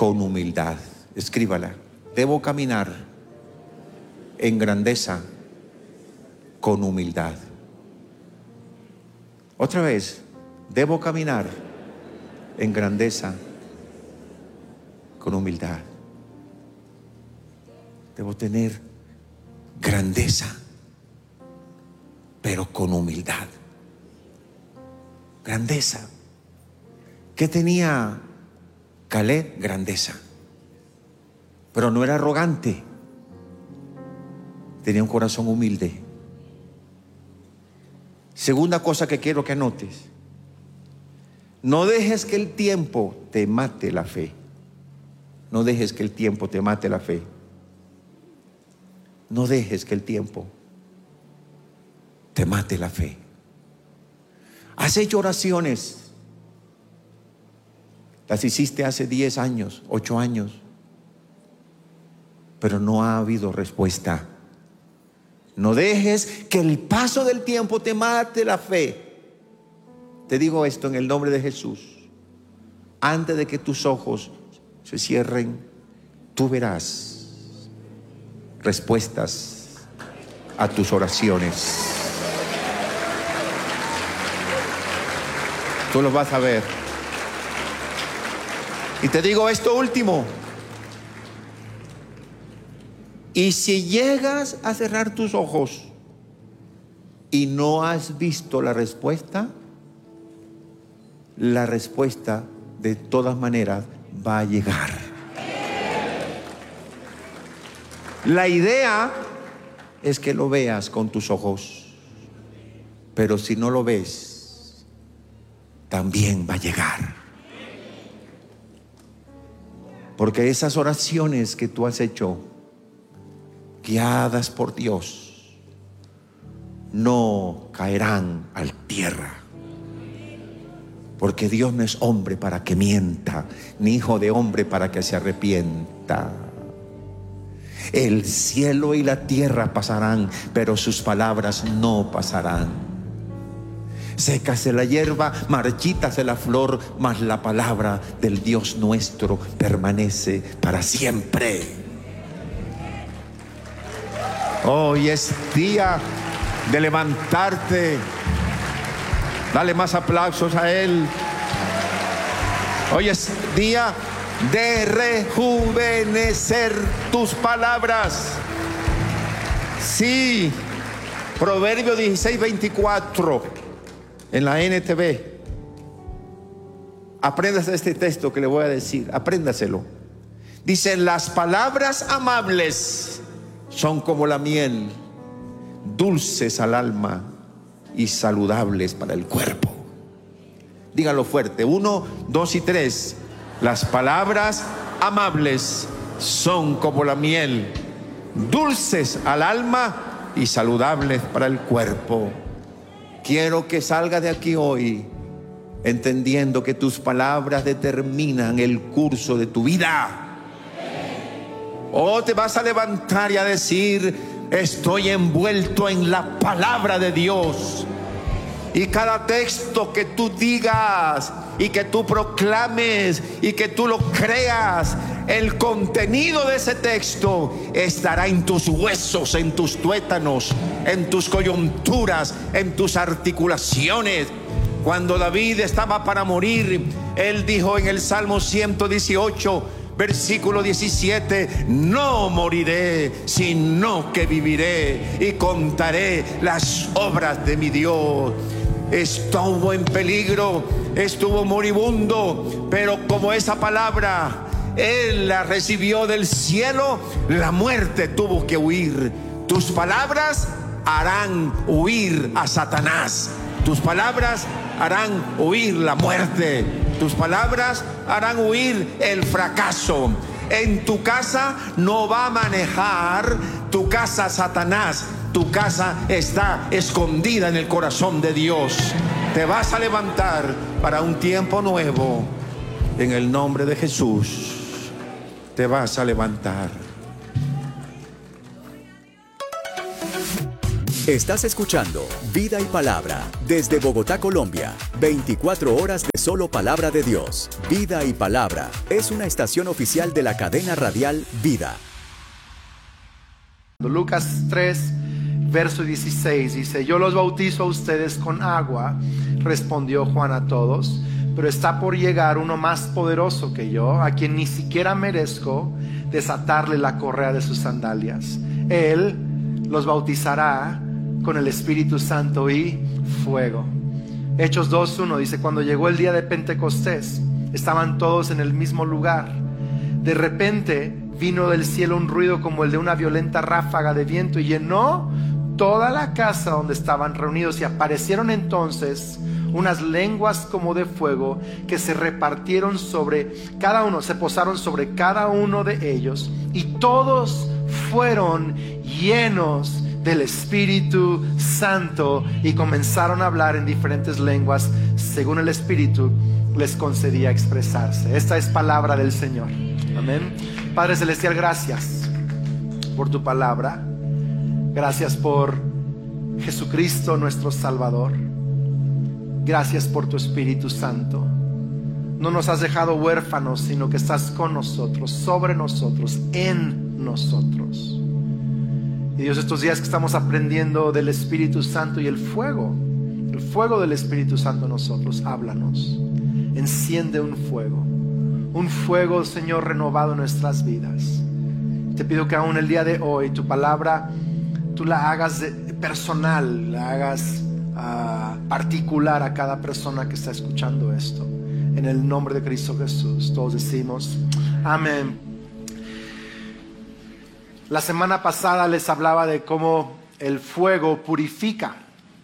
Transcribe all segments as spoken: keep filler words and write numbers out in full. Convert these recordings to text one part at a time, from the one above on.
con humildad. Escríbala. Debo caminar en grandeza con humildad. Otra vez, debo caminar en grandeza con humildad. Debo tener grandeza, pero con humildad. Grandeza. ¿Qué tenía Caleb? Grandeza. Pero no era arrogante. Tenía un corazón humilde. Segunda cosa que quiero que anotes: no dejes que el tiempo te mate la fe. No dejes que el tiempo te mate la fe. No dejes que el tiempo te mate la fe. Has hecho oraciones. Las hiciste hace diez años, ocho años, pero no ha habido respuesta. No dejes que el paso del tiempo te mate la fe. Te digo esto en el nombre de Jesús. Antes de que tus ojos se cierren, tú verás respuestas a tus oraciones. Tú lo vas a ver. Y te digo esto último: y si llegas a cerrar tus ojos y no has visto la respuesta, la respuesta de todas maneras va a llegar. La idea es que lo veas con tus ojos, pero si no lo ves, también va a llegar. Porque esas oraciones que tú has hecho, guiadas por Dios, no caerán al tierra. Porque Dios no es hombre para que mienta, ni hijo de hombre para que se arrepienta. El cielo y la tierra pasarán, pero sus palabras no pasarán. Sécase la hierba, marchítase la flor, mas la palabra del Dios nuestro permanece para siempre. Hoy es día de levantarte. Dale más aplausos a Él. Hoy es día de rejuvenecer tus palabras. Sí, Proverbio dieciséis veinticuatro en la N T V. Apréndase este texto que le voy a decir, apréndaselo. Dice: las palabras amables son como la miel, dulces al alma y saludables para el cuerpo. Dígalo fuerte: uno, dos y tres. Las palabras amables son como la miel, dulces al alma y saludables para el cuerpo. Quiero que salga de aquí hoy entendiendo que tus palabras determinan el curso de tu vida. O te vas a levantar y a decir: estoy envuelto en la palabra de Dios. Y cada texto que tú digas y que tú proclames y que tú lo creas, el contenido de ese texto estará en tus huesos, en tus tuétanos, en tus coyunturas, en tus articulaciones. Cuando David estaba para morir, él dijo en el Salmo ciento dieciocho, versículo diecisiete: no moriré, sino que viviré y contaré las obras de mi Dios. Estuvo en peligro, estuvo moribundo, pero como esa palabra él la recibió del cielo, la muerte tuvo que huir. Tus palabras harán huir a Satanás. Tus palabras harán huir la muerte. Tus palabras harán huir el fracaso. En tu casa no va a manejar tu casa Satanás. Tu casa está escondida en el corazón de Dios. Te vas a levantar para un tiempo nuevo. En el nombre de Jesús, te vas a levantar. Estás escuchando Vida y Palabra desde Bogotá, Colombia. veinticuatro horas de solo palabra de Dios. Vida y Palabra es una estación oficial de la cadena radial Vida. Lucas tres, verso dieciséis dice: yo los bautizo a ustedes con agua, respondió Juan a todos, pero está por llegar uno más poderoso que yo, a quien ni siquiera merezco desatarle la correa de sus sandalias. Él los bautizará con el Espíritu Santo y fuego. Hechos dos uno dice: cuando llegó el día de Pentecostés, estaban todos en el mismo lugar. De repente vino del cielo un ruido como el de una violenta ráfaga de viento y llenó toda la casa donde estaban reunidos, y aparecieron entonces unas lenguas como de fuego que se repartieron sobre cada uno, se posaron sobre cada uno de ellos, y todos fueron llenos del Espíritu Santo y comenzaron a hablar en diferentes lenguas según el Espíritu les concedía expresarse. Esta es palabra del Señor. Amén. Padre Celestial, gracias por tu palabra. Gracias por Jesucristo nuestro Salvador. Gracias por tu Espíritu Santo. No nos has dejado huérfanos, sino que estás con nosotros, sobre nosotros, en nosotros. Y Dios, estos días que estamos aprendiendo del Espíritu Santo y el fuego, el fuego del Espíritu Santo en nosotros, háblanos. Enciende un fuego, un fuego, Señor, renovado en nuestras vidas. Te pido que aún el día de hoy tu palabra, tú la hagas de, personal, la hagas uh, particular a cada persona que está escuchando esto. En el nombre de Cristo Jesús, todos decimos amén. La semana pasada les hablaba de cómo el fuego purifica.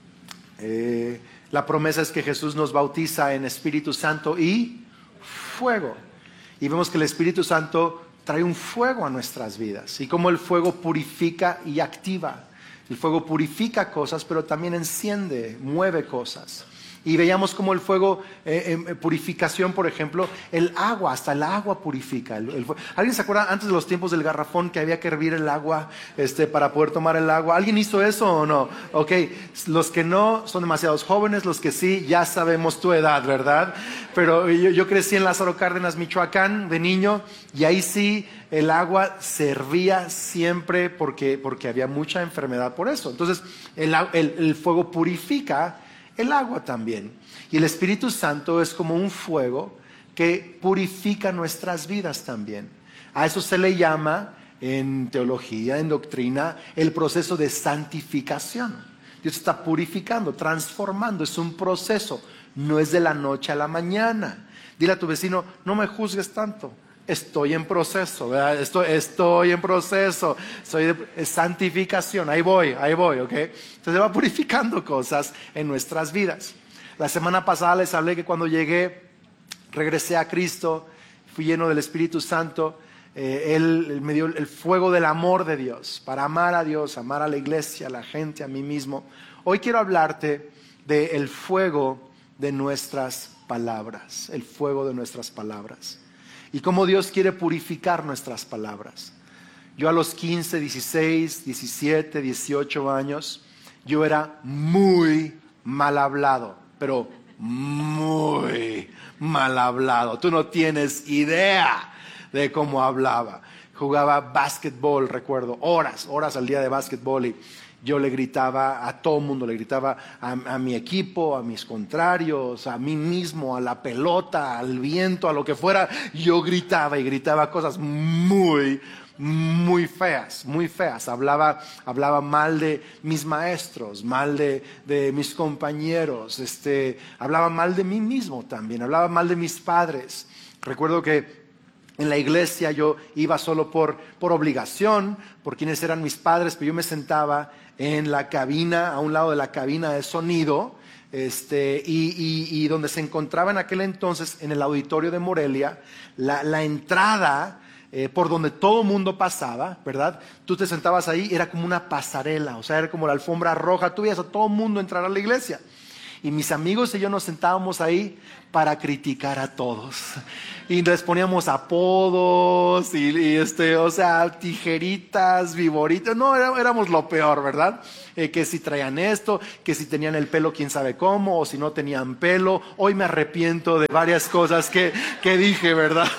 Eh, la promesa es que Jesús nos bautiza en Espíritu Santo y fuego. Y vemos que el Espíritu Santo trae un fuego a nuestras vidas. Y cómo el fuego purifica y activa. El fuego purifica cosas, pero también enciende, mueve cosas. Y veíamos cómo el fuego, eh, eh, purificación, por ejemplo, el agua, hasta el agua purifica. El, el ¿Alguien se acuerda antes de los tiempos del garrafón que había que hervir el agua este, para poder tomar el agua? ¿Alguien hizo eso o no? Ok, los que no son demasiados jóvenes, los que sí, ya sabemos tu edad, ¿verdad? Pero yo, yo crecí en Lázaro Cárdenas, Michoacán, de niño, y ahí sí el agua se hervía siempre porque, porque había mucha enfermedad por eso. Entonces, el, el, el fuego purifica el agua también. Y el Espíritu Santo es como un fuego que purifica nuestras vidas también. A eso se le llama en teología, en doctrina, el proceso de santificación. Dios está purificando, transformando. Es un proceso, no es de la noche a la mañana. Dile a tu vecino: no me juzgues tanto. Estoy en proceso, ¿verdad? Estoy, estoy en proceso, soy de santificación, ahí voy, ahí voy, ¿ok? Entonces va purificando cosas en nuestras vidas. La semana pasada les hablé que cuando llegué, regresé a Cristo, fui lleno del Espíritu Santo, eh, él, él me dio el fuego del amor de Dios, para amar a Dios, amar a la iglesia, a la gente, a mí mismo. Hoy quiero hablarte del fuego de nuestras palabras, el fuego de nuestras palabras. Y cómo Dios quiere purificar nuestras palabras. Yo a los quince, dieciséis, diecisiete, dieciocho años, yo era muy mal hablado, pero muy mal hablado. Tú no tienes idea de cómo hablaba. Jugaba básquetbol, recuerdo, horas, horas al día de básquetbol, y yo le gritaba a todo el mundo, le gritaba a, a mi equipo, a mis contrarios, a mí mismo, a la pelota, al viento, a lo que fuera. Yo gritaba y gritaba cosas muy, muy feas, muy feas. Hablaba, hablaba mal de mis maestros, mal de, de mis compañeros, este, hablaba mal de mí mismo también, hablaba mal de mis padres. Recuerdo que en la iglesia yo iba solo por, por obligación, por quienes eran mis padres, pero yo me sentaba en la cabina, a un lado de la cabina de sonido, este, y, y, y donde se encontraba en aquel entonces, en el auditorio de Morelia, la, la entrada eh, por donde todo el mundo pasaba, ¿verdad? Tú te sentabas ahí, era como una pasarela, o sea, era como la alfombra roja, tú veías a todo el mundo entrar a la iglesia. y mis amigos y yo nos sentábamos ahí para criticar a todos. Y les poníamos apodos y, y este, o sea, tijeritas, viboritas. No, era, éramos lo peor, ¿verdad? Eh, que si traían esto, que si tenían el pelo quién sabe cómo, o si no tenían pelo. Hoy me arrepiento de varias cosas que, que dije, ¿verdad?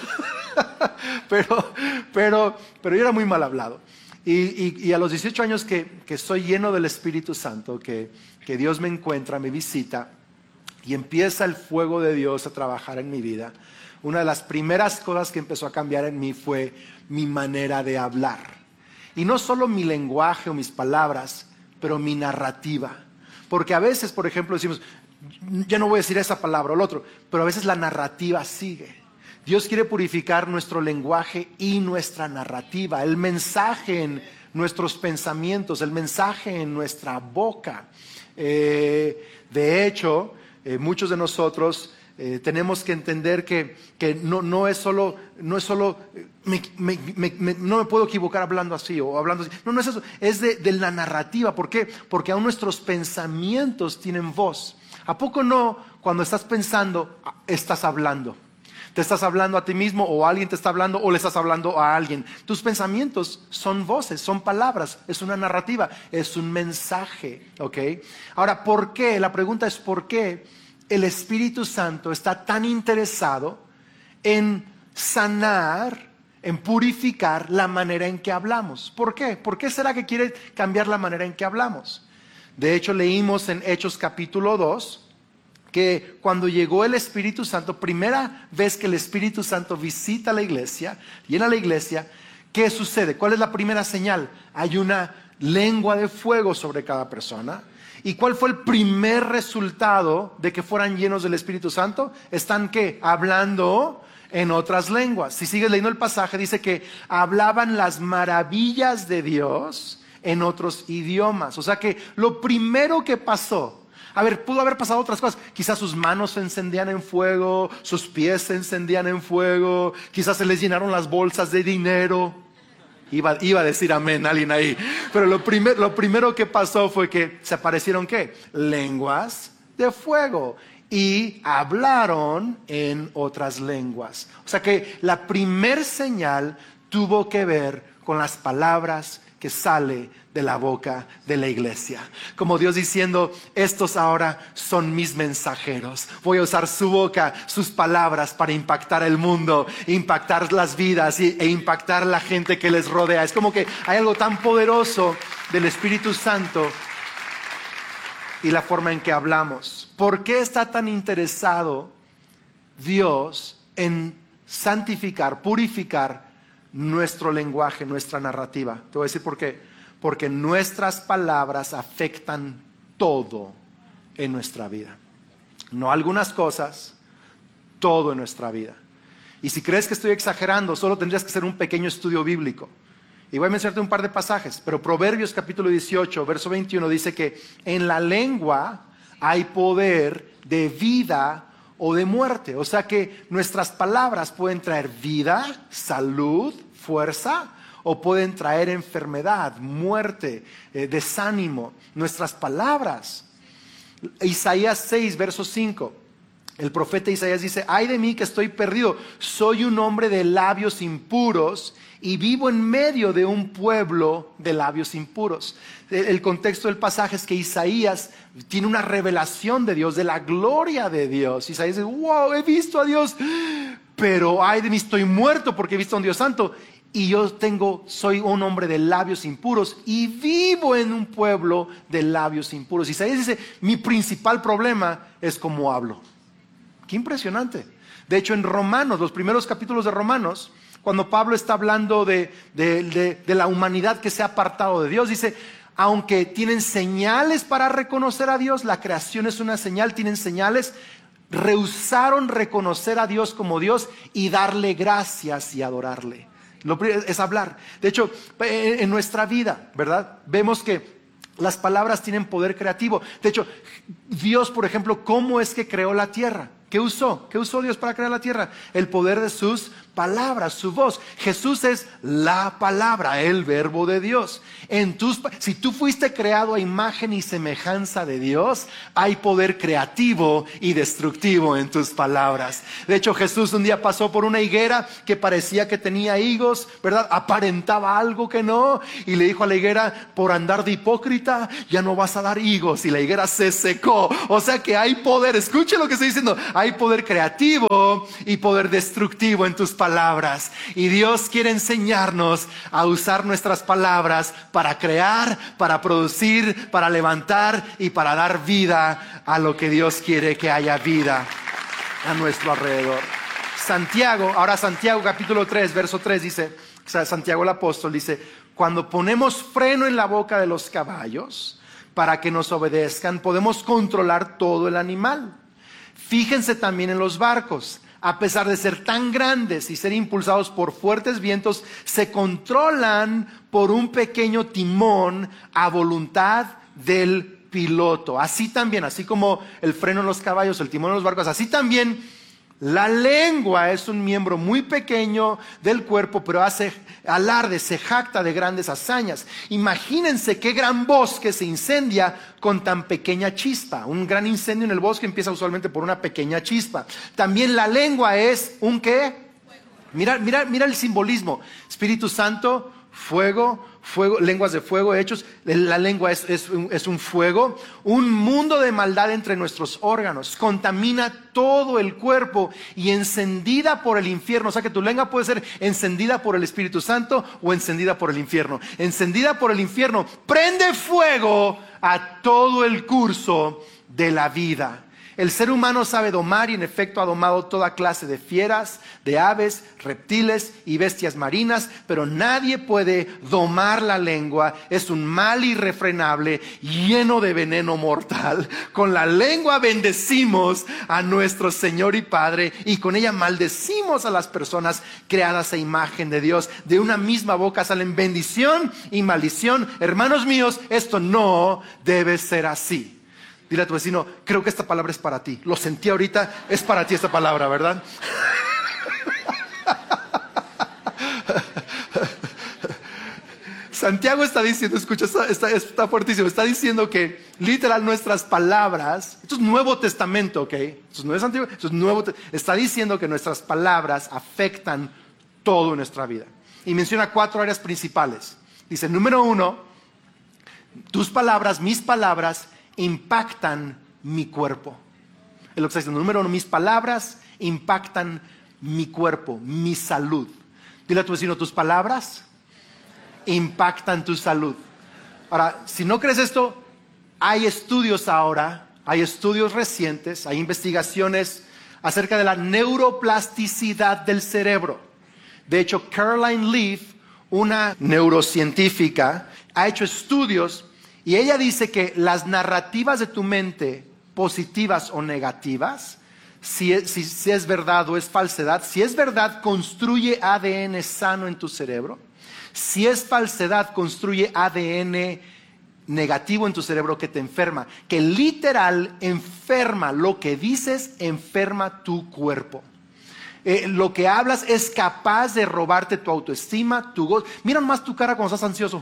pero, pero, pero yo era muy mal hablado. Y, y, y a los dieciocho años que, que soy lleno del Espíritu Santo, que, que Dios me encuentra, me visita y empieza el fuego de Dios a trabajar en mi vida, una de las primeras cosas que empezó a cambiar en mí fue mi manera de hablar. Y no solo mi lenguaje o mis palabras, pero mi narrativa. Porque a veces, por ejemplo, decimos, ya no voy a decir esa palabra o el otro, pero a veces la narrativa sigue. Dios quiere purificar nuestro lenguaje y nuestra narrativa, el mensaje en nuestros pensamientos, el mensaje en nuestra boca. Eh, de hecho, eh, muchos de nosotros eh, tenemos que entender que, que no, no es solo, no es solo me, me, me, me, no me puedo equivocar hablando así o hablando así. No, no es eso, es de, de la narrativa. ¿Por qué? Porque aún nuestros pensamientos tienen voz. ¿A poco no cuando estás pensando, estás hablando? Te estás hablando a ti mismo o alguien te está hablando o le estás hablando a alguien. Tus pensamientos son voces, son palabras, es una narrativa, es un mensaje, ¿ok? Ahora, ¿por qué? La pregunta es ¿por qué el Espíritu Santo está tan interesado en sanar, en purificar la manera en que hablamos? ¿Por qué? ¿Por qué será que quiere cambiar la manera en que hablamos? De hecho, leímos en Hechos capítulo dos, que cuando llegó el Espíritu Santo, primera vez que el Espíritu Santo visita la iglesia, llena la iglesia, ¿qué sucede? ¿Cuál es la primera señal? Hay una lengua de fuego sobre cada persona. ¿Y cuál fue el primer resultado de que fueran llenos del Espíritu Santo? Están ¿qué? Hablando en otras lenguas. Si sigues leyendo el pasaje, dice que hablaban las maravillas de Dios en otros idiomas. O sea que lo primero que pasó, a ver, pudo haber pasado otras cosas. Quizás sus manos se encendían en fuego, sus pies se encendían en fuego, quizás se les llenaron las bolsas de dinero. Iba, iba a decir amén alguien ahí. Pero lo, primer, lo primero que pasó fue que se aparecieron ¿qué? Lenguas de fuego. Y hablaron en otras lenguas. O sea que la primer señal tuvo que ver con las palabras que sale de la boca de la iglesia. Como Dios diciendo, estos ahora son mis mensajeros. Voy a usar su boca, sus palabras para impactar el mundo, impactar las vidas e impactar la gente que les rodea. Es como que hay algo tan poderoso del Espíritu Santo y la forma en que hablamos. ¿Por qué está tan interesado Dios en santificar, purificar nuestro lenguaje, nuestra narrativa? Te voy a decir por qué. Porque nuestras palabras afectan todo en nuestra vida. No algunas cosas, todo en nuestra vida. Y si crees que estoy exagerando, solo tendrías que hacer un pequeño estudio bíblico. Y voy a mencionarte un par de pasajes. Pero Proverbios capítulo dieciocho, verso veintiuno dice que en la lengua hay poder de vida o de muerte. O sea que nuestras palabras pueden traer vida, salud, fuerza, o pueden traer enfermedad, muerte, eh, desánimo. Nuestras palabras. Isaías seis, verso cinco. El profeta Isaías dice, ay de mí que estoy perdido, soy un hombre de labios impuros y vivo en medio de un pueblo de labios impuros. El contexto del pasaje es que Isaías tiene una revelación de Dios, de la gloria de Dios. Isaías dice, wow, he visto a Dios, pero ay de mí estoy muerto porque he visto a un Dios santo. Y yo tengo, soy un hombre de labios impuros y vivo en un pueblo de labios impuros. Isaías dice, mi principal problema es cómo hablo. Qué impresionante. De hecho, en Romanos, los primeros capítulos de Romanos, cuando Pablo está hablando de, de, de, de la humanidad que se ha apartado de Dios, dice, aunque tienen señales para reconocer a Dios, la creación es una señal, tienen señales, rehusaron reconocer a Dios como Dios y darle gracias y adorarle. Lo primero es hablar. De hecho, en nuestra vida, ¿verdad? Vemos que las palabras tienen poder creativo. De hecho, Dios, por ejemplo, ¿cómo es que creó la tierra? ¿Qué usó? ¿Qué usó Dios para crear la tierra? El poder de sus palabra, su voz. Jesús es la palabra, el verbo de Dios. En tus, si tú fuiste creado a imagen y semejanza de Dios, hay poder creativo y destructivo en tus palabras. De hecho, Jesús un día pasó por una higuera que parecía que tenía higos, ¿verdad? Aparentaba algo que no, y le dijo a la higuera: por andar de hipócrita ya no vas a dar higos, y la higuera se secó. O sea que hay poder, escuche lo que estoy diciendo, hay poder creativo y poder destructivo en tus palabras, y Dios quiere enseñarnos a usar nuestras palabras para crear, para producir, para levantar y para dar vida a lo que Dios quiere que haya vida a nuestro alrededor. Santiago, ahora Santiago capítulo tres, verso tres dice, o sea, Santiago el apóstol dice: cuando ponemos freno en la boca de los caballos para que nos obedezcan, podemos controlar todo el animal. Fíjense también en los barcos. A pesar de ser tan grandes y ser impulsados por fuertes vientos, se controlan por un pequeño timón a voluntad del piloto. Así también, así como el freno en los caballos, el timón en los barcos, así también la lengua es un miembro muy pequeño del cuerpo, pero hace alarde, se jacta de grandes hazañas. Imagínense qué gran bosque se incendia con tan pequeña chispa. Un gran incendio en el bosque empieza usualmente por una pequeña chispa. También la lengua es un ¿qué? Mira, mira, mira el simbolismo. Espíritu Santo, fuego, fuego, lenguas de fuego hechos. La lengua es, es, un, es un fuego, un mundo de maldad entre nuestros órganos. Contamina todo el cuerpo y encendida por el infierno. O sea que tu lengua puede ser encendida por el Espíritu Santo o encendida por el infierno. Encendida por el infierno, prende fuego a todo el curso de la vida. El ser humano sabe domar, y en efecto ha domado toda clase de fieras, de aves, reptiles y bestias marinas, pero nadie puede domar la lengua. Es un mal irrefrenable, lleno de veneno mortal. Con la lengua bendecimos a nuestro Señor y Padre, y con ella maldecimos a las personas creadas a imagen de Dios. De una misma boca salen bendición y maldición. Hermanos míos, esto no debe ser así. Dile a tu vecino: creo que esta palabra es para ti. Lo sentí ahorita, es para ti esta palabra, ¿verdad? Santiago está diciendo, escucha, está, está, está fuertísimo. Está diciendo que literal nuestras palabras, esto es Nuevo Testamento, ¿ok? Esto no es Antiguo, esto es Nuevo. Está diciendo que nuestras palabras afectan todo en nuestra vida. Y menciona cuatro áreas principales. Dice, número uno, tus palabras, mis palabras, impactan mi cuerpo. Es lo que está diciendo. Número uno, mis palabras impactan mi cuerpo, mi salud. Dile a tu vecino: tus palabras impactan tu salud. Ahora, si no crees esto, hay estudios ahora, hay estudios recientes, hay investigaciones acerca de la neuroplasticidad del cerebro. De hecho, Caroline Leaf, una neurocientífica, ha hecho estudios. Y ella dice que las narrativas de tu mente, positivas o negativas, si es, si, si es verdad o es falsedad, si es verdad, construye A D N sano en tu cerebro. Si es falsedad, construye A D N negativo en tu cerebro que te enferma. Que literal enferma, lo que dices enferma tu cuerpo. Eh, lo que hablas es capaz de robarte tu autoestima, tu gozo. Mira nomás tu cara cuando estás ansioso.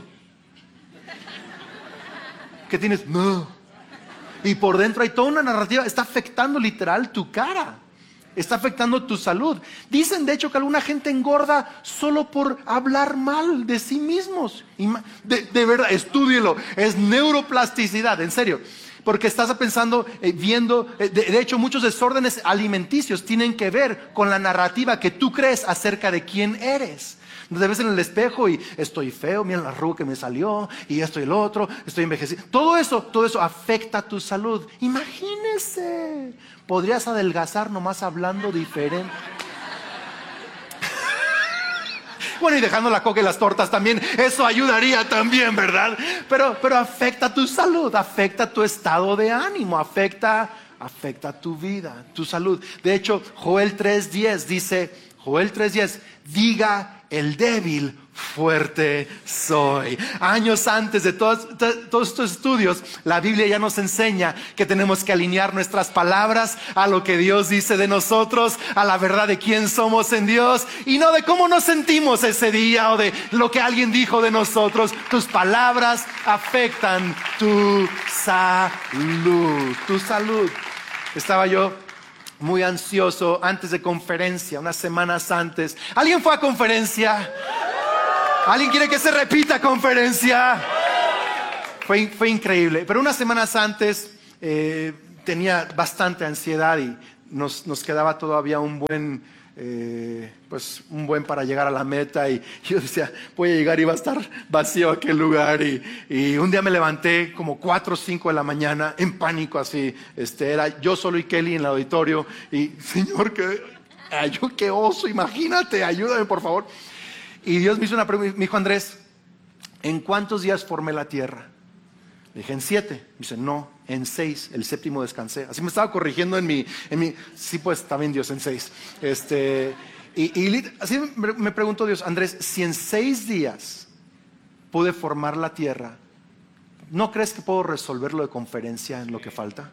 ¿Qué tienes? No. Y por dentro hay toda una narrativa. Está afectando literal tu cara. Está afectando tu salud. Dicen de hecho que alguna gente engorda solo por hablar mal de sí mismos. De, de verdad, estúdielo. Es neuroplasticidad, en serio. Porque estás pensando, eh, viendo, eh, de, de hecho muchos desórdenes alimenticios tienen que ver con la narrativa que tú crees acerca de quién eres. Te ves en el espejo y estoy feo, mira la arruga que me salió, y esto y el otro, estoy envejecido. Todo eso, todo eso afecta tu salud. Imagínese, podrías adelgazar nomás hablando diferente. Bueno, y dejando la coca y las tortas también, eso ayudaría también, ¿verdad? Pero, pero afecta tu salud, afecta tu estado de ánimo, afecta, afecta tu vida, tu salud. De hecho, Joel tres diez dice, Joel tres diez, diga el débil, fuerte soy. Años antes de todos, todos estos estudios, la Biblia ya nos enseña que tenemos que alinear nuestras palabras a lo que Dios dice de nosotros, a la verdad de quién somos en Dios, y no de cómo nos sentimos ese día o de lo que alguien dijo de nosotros. Tus palabras afectan tu salud, tu salud. Estaba yo muy ansioso antes de conferencia, unas semanas antes. ¿Alguien fue a conferencia? ¿Alguien quiere que se repita conferencia? Fue, fue increíble. Pero unas semanas antes eh, tenía bastante ansiedad y nos, nos quedaba todavía un buen, eh, pues un buen para llegar a la meta. Y yo decía, voy a llegar y va a estar vacío aquel lugar. Y, y un día me levanté como cuatro o cinco de la mañana en pánico así. Este, era yo solo y Kelly en el auditorio. Y Señor, que, ay, yo qué oso, imagínate, ayúdame por favor. Y Dios me hizo una pregunta, me dijo, Andrés, ¿en cuántos días formé la tierra? Le dije, en siete. Me dice, no, en seis, el séptimo descansé. Así me estaba corrigiendo en mi, en mi sí, pues también Dios en seis. Este, y, y así me preguntó Dios, Andrés, si en seis días pude formar la tierra, ¿no crees que puedo resolverlo de conferencia en lo que falta?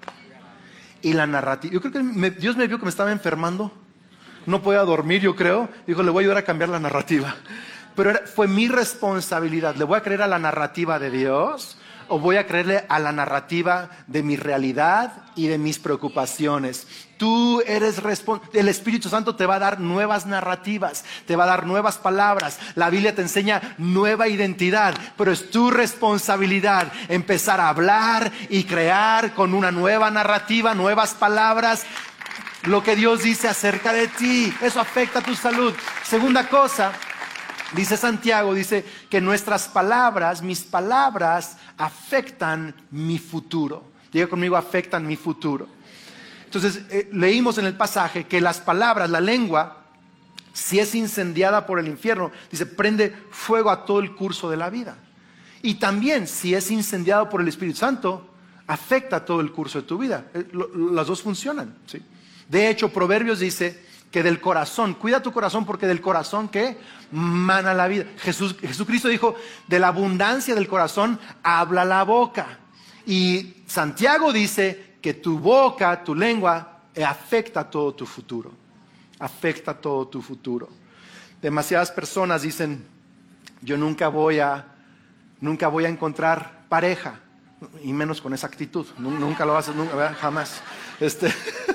Y la narrativa, yo creo que me, Dios me vio que me estaba enfermando. No podía dormir, yo creo. Dijo, le voy a ayudar a cambiar la narrativa. Pero era, fue mi responsabilidad. ¿Le voy a creer a la narrativa de Dios o voy a creerle a la narrativa de mi realidad y de mis preocupaciones? Tú eres responsable. El Espíritu Santo te va a dar nuevas narrativas, te va a dar nuevas palabras. La Biblia te enseña nueva identidad, pero es tu responsabilidad empezar a hablar y crear con una nueva narrativa, nuevas palabras, lo que Dios dice acerca de ti. Eso afecta a tu salud. Segunda cosa, dice Santiago, dice que nuestras palabras, mis palabras afectan mi futuro. Diga conmigo, afectan mi futuro. Entonces eh, leímos en el pasaje que las palabras, la lengua, si es incendiada por el infierno, dice, prende fuego a todo el curso de la vida. Y también si es incendiado por el Espíritu Santo, afecta todo el curso de tu vida. Eh, lo, las dos funcionan, ¿sí? De hecho, Proverbios dice que del corazón, cuida tu corazón porque del corazón que mana la vida. Jesús, Jesucristo dijo, de la abundancia del corazón habla la boca. Y Santiago dice que tu boca, tu lengua, afecta todo tu futuro. Afecta todo tu futuro. Demasiadas personas dicen, yo nunca voy a, nunca voy a encontrar pareja. Y menos con esa actitud. Nunca lo vas a hacer, nunca, jamás. Este...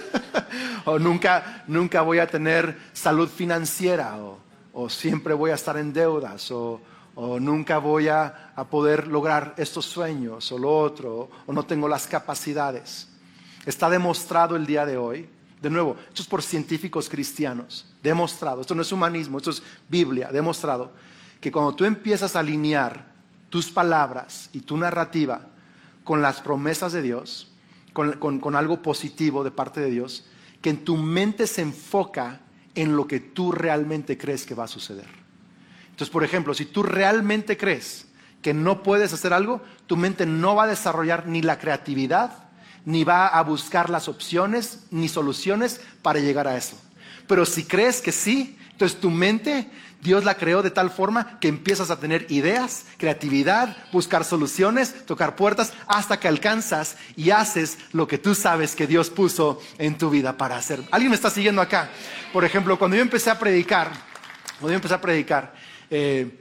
o nunca, nunca voy a tener salud financiera, o, o siempre voy a estar en deudas, o, o nunca voy a, a poder lograr estos sueños, o lo otro, o no tengo las capacidades. Está demostrado el día de hoy, de nuevo, esto es por científicos cristianos, demostrado, esto no es humanismo, esto es Biblia, demostrado, que cuando tú empiezas a alinear tus palabras y tu narrativa con las promesas de Dios, Con, con, con algo positivo de parte de Dios, que en tu mente se enfoca en lo que tú realmente crees que va a suceder. Entonces, por ejemplo, si tú realmente crees que no puedes hacer algo, tu mente no va a desarrollar ni la creatividad, ni va a buscar las opciones, ni soluciones para llegar a eso. Pero si crees que sí, entonces tu mente, Dios la creó de tal forma que empiezas a tener ideas, creatividad, buscar soluciones, tocar puertas, hasta que alcanzas y haces lo que tú sabes que Dios puso en tu vida para hacer. ¿Alguien me está siguiendo acá? Por ejemplo, cuando yo empecé a predicar, cuando yo empecé a predicar, eh,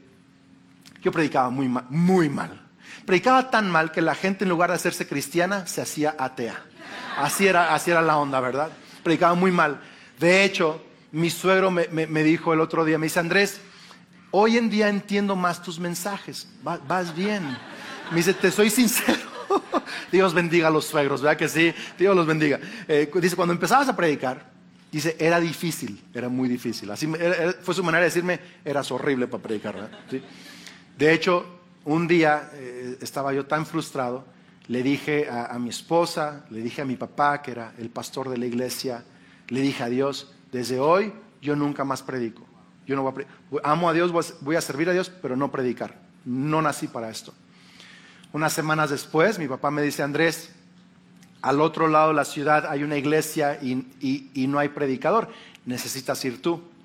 yo predicaba muy mal, muy mal. Predicaba tan mal que la gente, en lugar de hacerse cristiana, se hacía atea. Así era, así era la onda, ¿verdad? Predicaba muy mal. De hecho, mi suegro me, me, me dijo el otro día, me dice, Andrés, hoy en día entiendo más tus mensajes, vas, vas bien. Me dice, te soy sincero. Dios bendiga a los suegros, ¿verdad que sí? Dios los bendiga. Eh, dice, cuando empezabas a predicar, dice, era difícil, era muy difícil. Así era, fue su manera de decirme, eras horrible para predicar, ¿verdad? ¿Sí? De hecho, un día eh, estaba yo tan frustrado, le dije a, a mi esposa, le dije a mi papá, que era el pastor de la iglesia, le dije a Dios, desde hoy yo nunca más predico. Yo no voy a predicar. Amo a Dios, voy a servir a Dios, pero no predicar. No nací para esto. Unas semanas después, mi papá me dice, Andrés, al otro lado de la ciudad hay una iglesia y, y, y no hay predicador. Necesitas ir tú.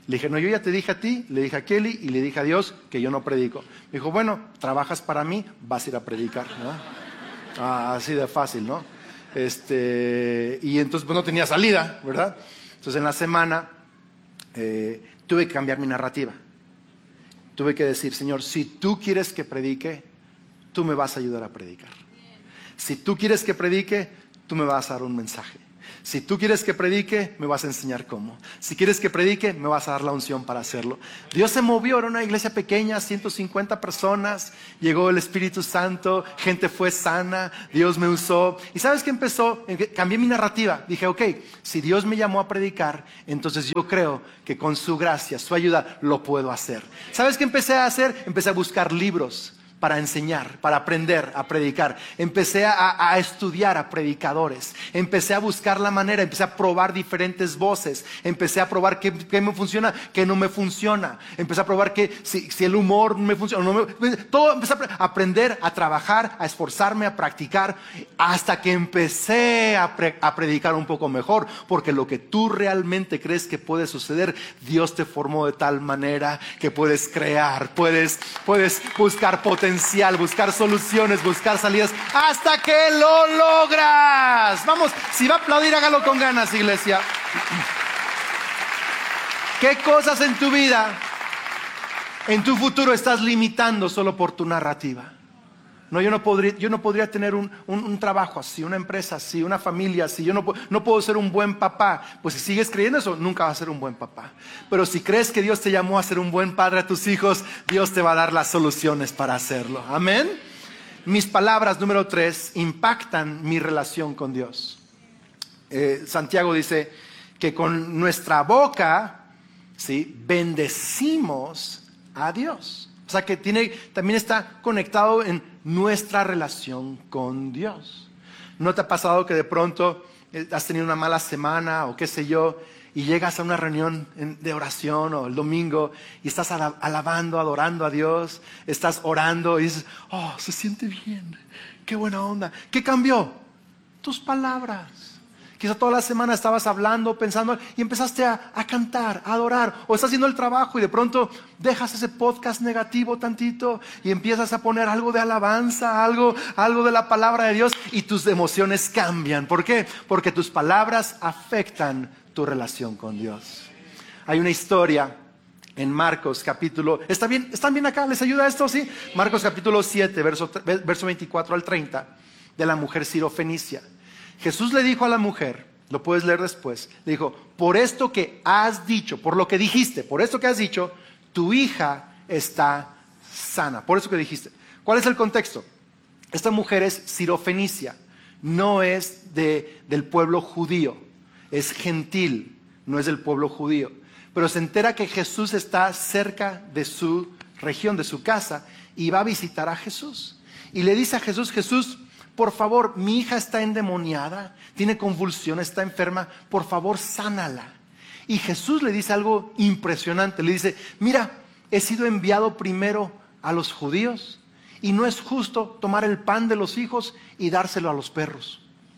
Le dije, no, yo ya te dije a ti, le dije a Kelly y le dije a Dios que yo no predico. Me dijo, bueno, trabajas para mí, vas a ir a predicar, ¿no? Ah, así de fácil, ¿no? Este, y entonces pues no tenía salida, ¿verdad? Entonces en la semana eh, tuve que cambiar mi narrativa. Tuve que decir, Señor, si tú quieres que predique, tú me vas a ayudar a predicar. Si tú quieres que predique, tú me vas a dar un mensaje. Si tú quieres que predique, me vas a enseñar cómo. Si quieres que predique, me vas a dar la unción para hacerlo. Dios se movió, era una iglesia pequeña, ciento cincuenta personas. Llegó el Espíritu Santo, gente fue sana, Dios me usó. ¿Y sabes qué empezó? Cambié mi narrativa. Dije, ok, si Dios me llamó a predicar, entonces yo creo que con su gracia, su ayuda, lo puedo hacer. ¿Sabes qué empecé a hacer? Empecé a buscar libros para enseñar, para aprender a predicar. Empecé a, a estudiar a predicadores. Empecé a buscar la manera, empecé a probar diferentes voces. Empecé a probar qué, qué me funciona, qué no me funciona. Empecé a probar que si, si el humor me funciona, no me, todo empecé a aprender, a trabajar, a esforzarme, a practicar, hasta que empecé a, pre, a predicar un poco mejor. Porque lo que tú realmente crees que puede suceder, Dios te formó de tal manera que puedes crear, puedes, puedes buscar potencial, buscar soluciones, buscar salidas, hasta que lo logras. Vamos, si va a aplaudir, hágalo con ganas, iglesia. ¿Qué cosas en tu vida, en tu futuro estás limitando solo por tu narrativa? No, yo no podría, yo no podría tener un, un, un trabajo así, una empresa así, una familia así. Yo no, no puedo ser un buen papá. Pues si sigues creyendo eso, nunca vas a ser un buen papá. Pero si crees que Dios te llamó a ser un buen padre a tus hijos, Dios te va a dar las soluciones para hacerlo. Amén. Mis palabras, número tres, impactan mi relación con Dios. Eh, Santiago dice que con nuestra boca, ¿sí?, bendecimos a Dios. O sea que tiene, también está conectado en nuestra relación con Dios. ¿No te ha pasado que de pronto has tenido una mala semana o qué sé yo, y llegas a una reunión de oración o el domingo y estás alabando, adorando a Dios, estás orando y dices, oh, se siente bien, qué buena onda? ¿Qué cambió? Tus palabras. Quizá toda la semana estabas hablando, pensando y empezaste a, a cantar, a adorar, o estás haciendo el trabajo y de pronto dejas ese podcast negativo tantito y empiezas a poner algo de alabanza, algo, algo de la palabra de Dios, y tus emociones cambian. ¿Por qué? Porque tus palabras afectan tu relación con Dios. Hay una historia en Marcos capítulo, ¿está bien? ¿Están bien acá? ¿Les ayuda esto? ¿Sí? Marcos capítulo siete, verso, verso veinticuatro al treinta, de la mujer sirofenicia. Jesús le dijo a la mujer, lo puedes leer después, le dijo, por esto que has dicho, por lo que dijiste, por esto que has dicho, tu hija está sana. Por eso que dijiste. ¿Cuál es el contexto? Esta mujer es sirofenicia, no es de, del pueblo judío, es gentil, no es del pueblo judío. Pero se entera que Jesús está cerca de su región, de su casa, y va a visitar a Jesús. Y le dice a Jesús, Jesús, por favor, mi hija está endemoniada, tiene convulsiones, está enferma, por favor, sánala. Y Jesús le dice algo impresionante, le dice, mira, he sido enviado primero a los judíos y no es justo tomar el pan de los hijos y dárselo a los perros.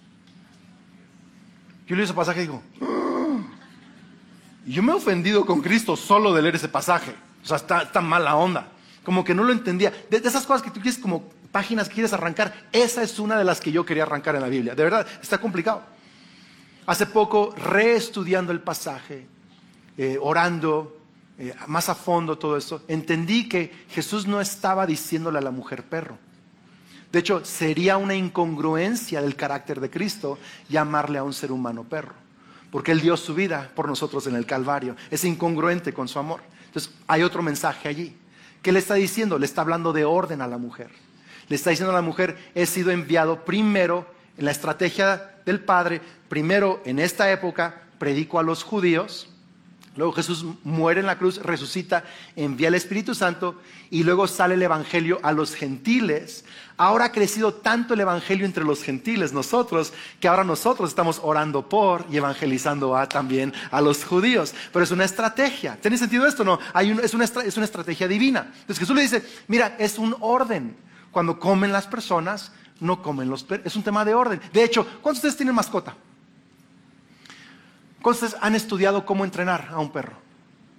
Yo leo ese pasaje y digo, ¡oh! Yo me he ofendido con Cristo solo de leer ese pasaje. O sea, está, está mala onda. Como que no lo entendía. De, de esas cosas que tú quieres como páginas que quieres arrancar, esa es una de las que yo quería arrancar en la Biblia. De verdad, está complicado. Hace poco, reestudiando el pasaje, eh, orando eh, más a fondo todo esto, entendí que Jesús no estaba diciéndole a la mujer perro. De hecho, sería una incongruencia del carácter de Cristo llamarle a un ser humano perro, porque Él dio su vida por nosotros en el Calvario. Es incongruente con su amor. Entonces, hay otro mensaje allí. ¿Qué le está diciendo? Le está hablando de orden a la mujer. Le está diciendo a la mujer, he sido enviado primero en la estrategia del Padre, primero en esta época predico a los judíos, luego Jesús muere en la cruz, resucita, envía el Espíritu Santo y luego sale el Evangelio a los gentiles. Ahora ha crecido tanto el Evangelio entre los gentiles, nosotros, que ahora nosotros estamos orando por y evangelizando a, también a los judíos. Pero es una estrategia. ¿Tiene sentido esto? No, Hay un, es, una, es una estrategia divina. Entonces Jesús le dice, mira, es un orden. Cuando comen las personas, no comen los perros. Es un tema de orden. De hecho, ¿cuántos de ustedes tienen mascota? ¿Cuántos de ustedes han estudiado cómo entrenar a un perro?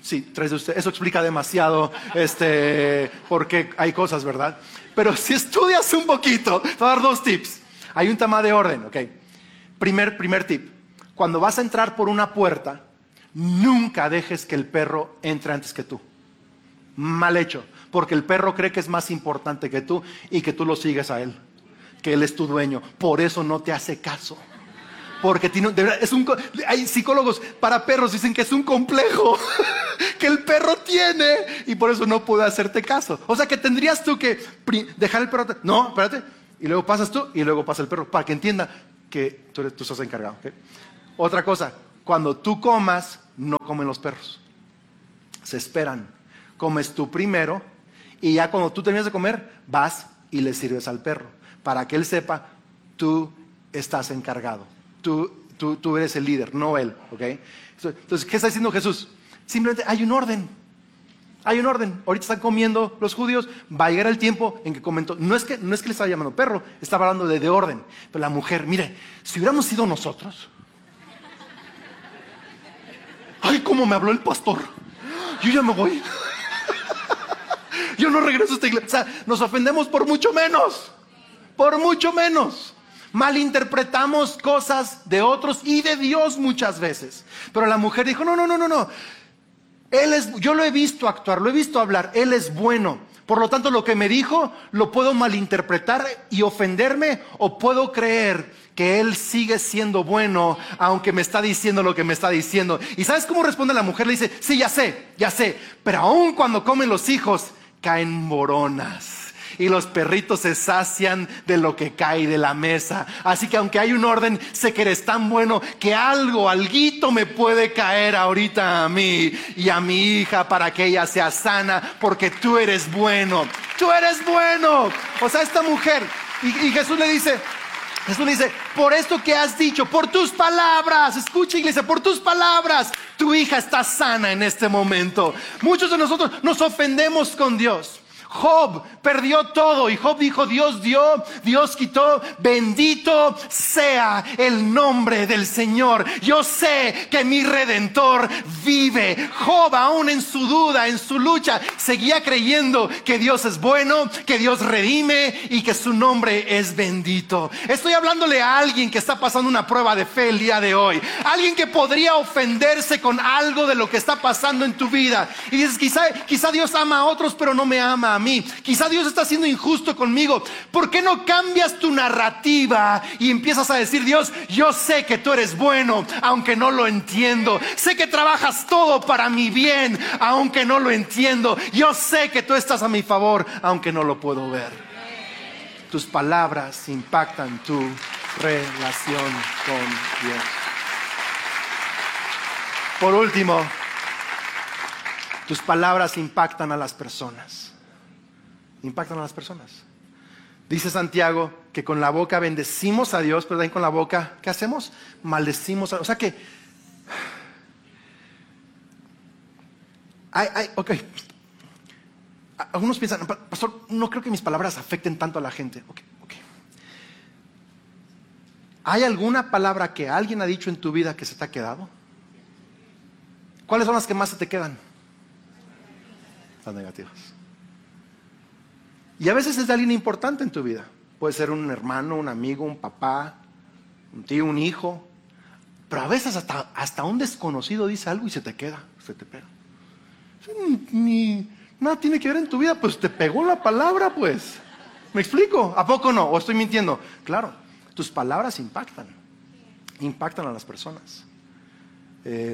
Sí, tres de ustedes. Eso explica demasiado, este, porque hay cosas, ¿verdad? Pero si estudias un poquito, te voy a dar dos tips. Hay un tema de orden, ¿ok? Primer, primer tip. Cuando vas a entrar por una puerta, nunca dejes que el perro entre antes que tú. Mal hecho, porque el perro cree que es más importante que tú y que tú lo sigues a él, que él es tu dueño. Por eso no te hace caso. Porque tiene, de verdad, es un, hay psicólogos para perros dicen que es un complejo que el perro tiene y por eso no puede hacerte caso. O sea que tendrías tú que dejar el perro. No, espérate. Y luego pasas tú y luego pasa el perro para que entienda que tú, eres, tú estás encargado. ¿Okay? Otra cosa, cuando tú comas, no comen los perros. Se esperan. Comes tú primero y ya cuando tú terminas de comer, vas y le sirves al perro. Para que él sepa, tú estás encargado. Tú, tú, tú eres el líder, no él. ¿Okay? Entonces, ¿qué está diciendo Jesús? Simplemente hay un orden. Hay un orden. Ahorita están comiendo los judíos. Va a llegar el tiempo en que comentó. No es que, no es que le estaba llamando perro, estaba hablando de, de orden. Pero la mujer, mire, si hubiéramos sido nosotros. Ay, cómo me habló el pastor. Yo ya me voy. Yo no regreso a esta iglesia. O sea, nos ofendemos por mucho menos. Por mucho menos. Malinterpretamos cosas de otros y de Dios muchas veces. Pero la mujer dijo, no, no, no, no, no. Él es, yo lo he visto actuar, lo he visto hablar. Él es bueno. Por lo tanto, lo que me dijo lo puedo malinterpretar y ofenderme, o puedo creer que Él sigue siendo bueno, aunque me está diciendo lo que me está diciendo. ¿Y sabes cómo responde la mujer? Le dice, sí, ya sé, ya sé. Pero aún cuando comen los hijos, caen moronas. Y los perritos se sacian de lo que cae de la mesa. Así que aunque hay un orden, sé que eres tan bueno que algo, alguito me puede caer ahorita a mí y a mi hija para que ella sea sana, porque tú eres bueno. Tú eres bueno. O sea, esta mujer, y, y Jesús le dice, Jesús le dice, por esto que has dicho, por tus palabras, escucha iglesia, por tus palabras, tu hija está sana en este momento. Muchos de nosotros nos ofendemos con Dios. Job perdió todo y Job dijo, Dios dio, Dios quitó, bendito sea el nombre del Señor. Yo sé que mi Redentor vive. Job, aún en su duda, en su lucha, seguía creyendo que Dios es bueno, que Dios redime y que su nombre es bendito. Estoy hablándole a alguien que está pasando una prueba de fe el día de hoy. Alguien que podría ofenderse con algo de lo que está pasando en tu vida. Y dices, quizá, quizá Dios ama a otros, pero no me ama a mí. Quizá Dios está siendo injusto conmigo. ¿Por qué no cambias tu narrativa y empiezas a decir, Dios, yo sé que tú eres bueno, aunque no lo entiendo. Sé que trabajas todo para mi bien, aunque no lo entiendo. Yo sé que tú estás a mi favor, aunque no lo puedo ver. Tus palabras impactan tu relación con Dios. Por último, tus palabras impactan a las personas. Impactan a las personas. Dice Santiago que con la boca bendecimos a Dios, pero también con la boca, ¿qué hacemos? Maldecimos a... O sea que... Hay, hay, ok. Algunos piensan, pastor, no creo que mis palabras afecten tanto a la gente. Ok, ok. ¿Hay alguna palabra que alguien ha dicho en tu vida que se te ha quedado? ¿Cuáles son las que más se te quedan? Las negativas. Y a veces es de alguien importante en tu vida. Puede ser un hermano, un amigo, un papá, un tío, un hijo. Pero a veces hasta, hasta un desconocido dice algo y se te queda, se te pega. Ni, nada tiene que ver en tu vida, pues te pegó la palabra, pues. ¿Me explico? ¿A poco no? ¿O estoy mintiendo? Claro, tus palabras impactan. Impactan a las personas. Eh,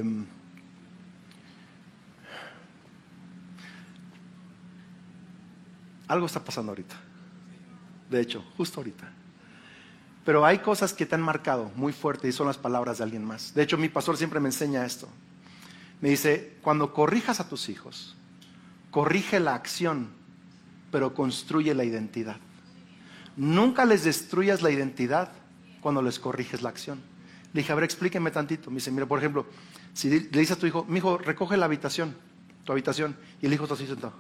Algo está pasando ahorita. De hecho, justo ahorita. Pero hay cosas que te han marcado muy fuerte y son las palabras de alguien más. De hecho, mi pastor siempre me enseña esto. Me dice, cuando corrijas a tus hijos, corrige la acción, pero construye la identidad. Nunca les destruyas la identidad cuando les corriges la acción. Le dije, a ver, explíqueme tantito. Me dice, mira, por ejemplo, si le dices a tu hijo, mi hijo, recoge la habitación, tu habitación, y el hijo está así sentado.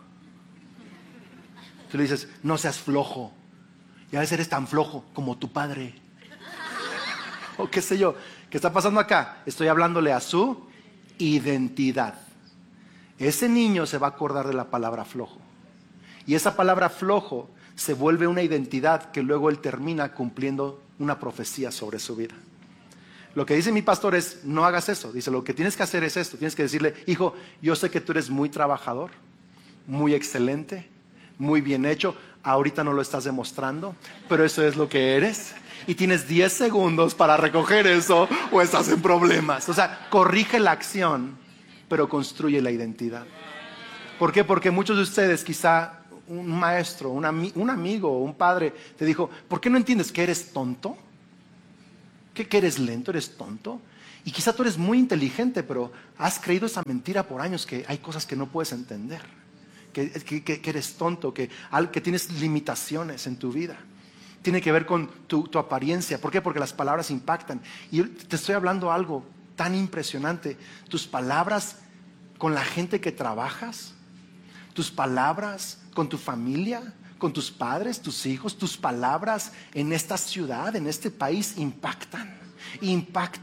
Tú le dices, no seas flojo. Y a veces eres tan flojo como tu padre. O qué sé yo. ¿Qué está pasando acá? Estoy hablándole a su identidad. ese niño se va a acordar de la palabra flojo. Y esa palabra flojo se vuelve una identidad que luego él termina cumpliendo una profecía sobre su vida. Lo que dice mi pastor es, no hagas eso. Dice, lo que tienes que hacer es esto. Tienes que decirle, hijo, yo sé que tú eres muy trabajador, muy excelente, muy bien hecho. Ahorita no lo estás demostrando, pero eso es lo que eres. Y tienes diez segundos para recoger eso o estás en problemas. O sea, corrige la acción, pero construye la identidad. ¿Por qué? Porque muchos de ustedes, quizá un maestro, un, ami- un amigo, un padre te dijo, ¿por qué no entiendes que eres tonto? ¿Que, que eres lento, eres tonto? Y quizá tú eres muy inteligente, pero has creído esa mentira por años, que hay cosas que no puedes entender, que, que, que, que eres tonto, que, que tienes limitaciones en tu vida. Tiene que ver con tu, tu apariencia. ¿Por qué? Porque las palabras impactan. Y yo te estoy hablando algo tan impresionante. Tus palabras con la gente que trabajas, tus palabras con tu familia, con tus padres, tus hijos, tus palabras en esta ciudad, en este país impactan. Impactan.